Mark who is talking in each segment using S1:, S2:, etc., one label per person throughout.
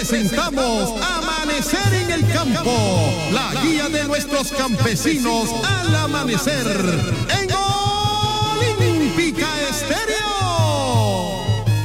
S1: presentamos Amanecer en el Campo, la guía de nuestros campesinos al amanecer en Olímpica Estéreo.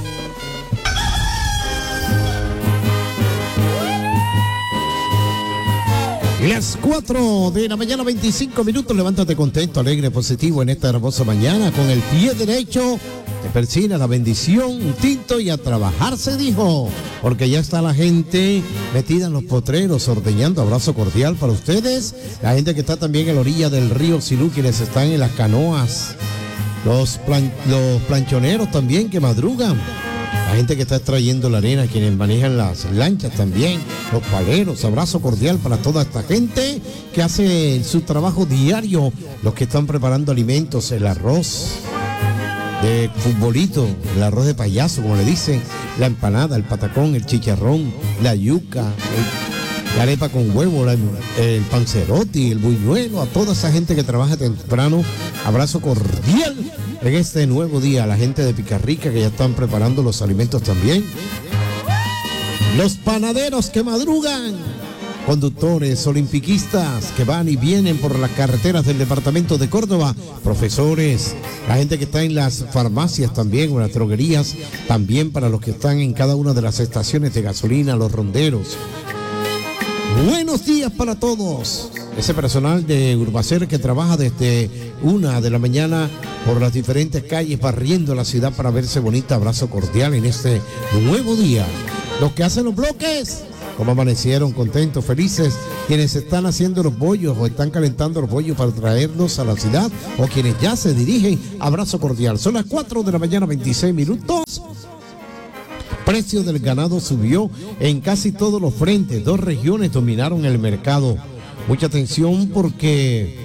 S2: Las 4 de la mañana, 25 minutos. Levántate contento, alegre, positivo en esta hermosa mañana. Con el pie derecho te persina la bendición, un tinto y a trabajar se dijo. Porque ya está la gente metida en los potreros, ordeñando. Abrazo cordial para ustedes. La gente que está también en la orilla del río Sinú, quienes están en las canoas. Los planchoneros también que madrugan. La gente que está extrayendo la arena, quienes manejan las lanchas también, los paleros, abrazo cordial para toda esta gente que hace su trabajo diario, los que están preparando alimentos, el arroz de futbolito, el arroz de payaso, como le dicen, la empanada, el patacón, el chicharrón, la yuca, la arepa con huevo, el panzerotti, el buñuelo, a toda esa gente que trabaja temprano, abrazo cordial en este nuevo día, a la gente de Picarrica que ya están preparando los alimentos también, los panaderos que madrugan, conductores, olimpiquistas que van y vienen por las carreteras del departamento de Córdoba, profesores, la gente que está en las farmacias también, o las droguerías, también para los que están en cada una de las estaciones de gasolina, los ronderos. Buenos días para todos. Ese personal de Urbacer que trabaja desde 1 de la mañana por las diferentes calles barriendo la ciudad para verse bonita, abrazo cordial en este nuevo día. Los que hacen los bloques, como amanecieron, contentos, felices, quienes están haciendo los bollos o están calentando los bollos para traerlos a la ciudad, o quienes ya se dirigen, abrazo cordial. Son las 4 de la mañana, 26 minutos. Precio del ganado subió en casi todos los frentes. 2 regiones dominaron el mercado. Mucha atención porque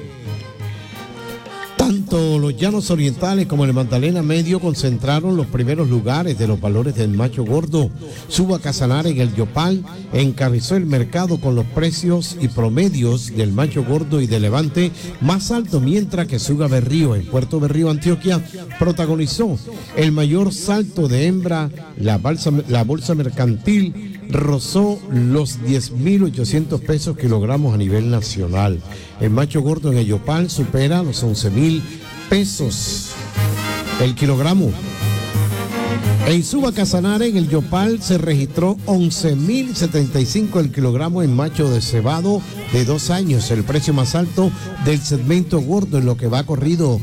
S2: tanto los llanos orientales como el Magdalena Medio concentraron los primeros lugares de los valores del macho gordo. Suba Casanare en el Yopal encabezó el mercado con los precios y promedios del macho gordo y de Levante más alto, mientras que Suga Berrío en Puerto Berrío, Antioquia, protagonizó el mayor salto de hembra. La bolsa mercantil rozó los 10.800 pesos kilogramos a nivel nacional. El macho gordo en el Yopal supera los 11.000 pesos el kilogramo. En Suba Casanare, en el Yopal, se registró 11.075 el kilogramo en macho de cebado de 2 años, el precio más alto del segmento gordo en lo que va corrido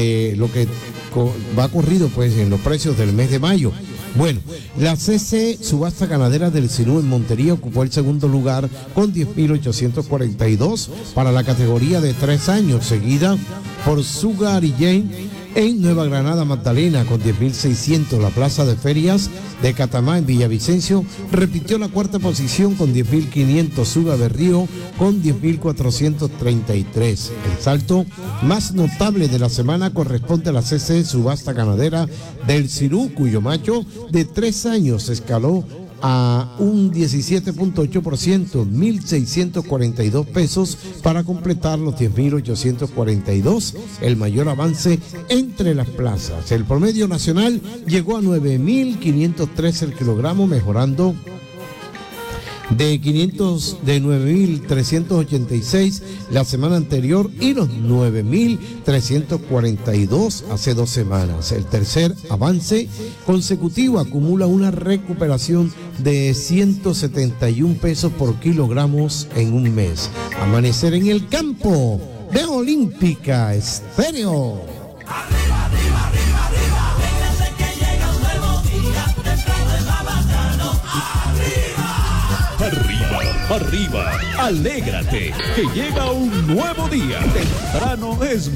S2: pues en los precios del mes de mayo. Bueno, la CC Subasta Ganadera del Sinú en Montería ocupó el segundo lugar con 10.842 para la categoría de 3 años, seguida por Suga Arillén en Nueva Granada, Magdalena, con 10.600. La plaza de ferias de Catamá en Villavicencio repitió la 4ª posición con 10.500. Suga Berrío con 10.433. El salto más notable de la semana corresponde a la CC Subasta Ganadera del Sinú, cuyo macho de 3 años escaló a un 17.8%, 1.642 pesos para completar los 10.842, el mayor avance entre las plazas. El promedio nacional llegó a 9.503 el kilogramo, mejorando de 9.386 la semana anterior y los 9.342 hace 2 semanas. El tercer avance consecutivo acumula una recuperación de 171 pesos por kilogramos en un mes. Amanecer en el campo de Olímpica Estéreo.
S3: Arriba, arriba, arriba, arriba. Véngase que llega un nuevo día. Temprano es más bacano. Arriba.
S4: Arriba, arriba, alégrate, que llega un nuevo día. Temprano es